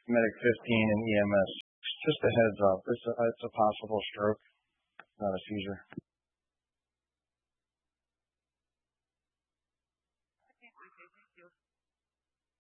Medic 15 and EMS. Just a heads up. It's a possible stroke, not a seizure. Okay, thank you.